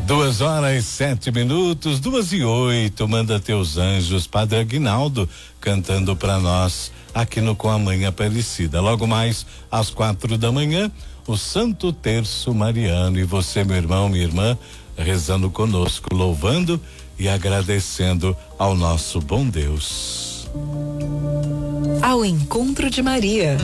2h07, 2h08. Manda teus anjos, Padre Aguinaldo, cantando para nós aqui no Com a Mãe Aparecida. Logo mais às 4 da manhã, o Santo Terço Mariano. E você, meu irmão, minha irmã, rezando conosco, louvando e agradecendo ao nosso bom Deus. Ao encontro de Maria,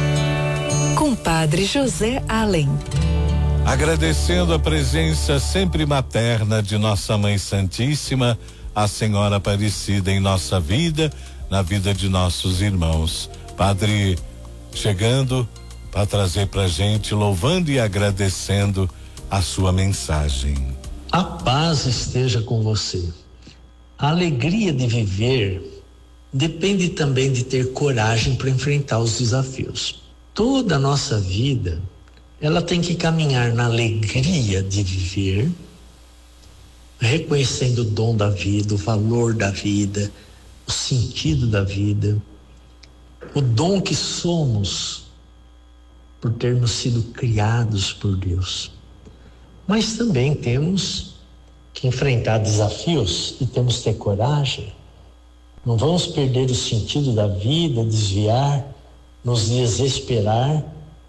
com Padre José Allen. Agradecendo a presença sempre materna de nossa Mãe Santíssima, a Senhora Aparecida em nossa vida, na vida de nossos irmãos. Padre chegando para trazer pra gente, louvando e agradecendo a sua mensagem. A paz esteja com você. A alegria de viver depende também de ter coragem para enfrentar os desafios. Toda a nossa vida, ela tem que caminhar na alegria de viver, reconhecendo o dom da vida, o valor da vida, o sentido da vida, o dom que somos por termos sido criados por Deus. Mas também temos que enfrentar desafios e temos que ter coragem. Não vamos perder o sentido da vida, desviar, nos desesperar,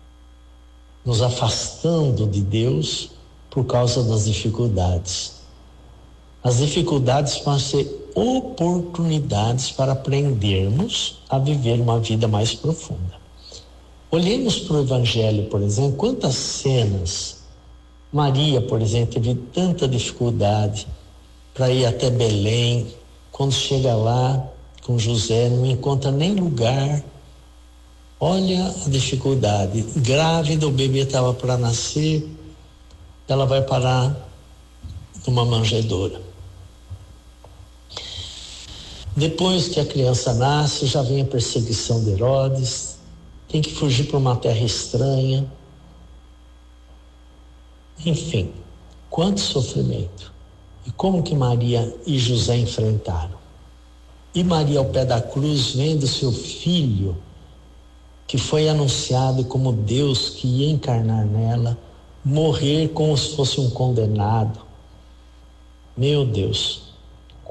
nos afastando de Deus por causa das dificuldades. As dificuldades vão ser oportunidades para aprendermos a viver uma vida mais profunda. Olhemos para o Evangelho, por exemplo, quantas cenas. Maria, por exemplo, teve tanta dificuldade para ir até Belém. Quando chega lá com José, não encontra nem lugar. Olha a dificuldade. Grávida, o bebê estava para nascer, ela vai parar numa manjedoura. Depois que a criança nasce, já vem a perseguição de Herodes, tem que fugir para uma terra estranha. Enfim, quanto sofrimento. E como que Maria e José enfrentaram? E Maria ao pé da cruz, vendo seu filho, que foi anunciado como Deus que ia encarnar nela, morrer como se fosse um condenado. Meu Deus,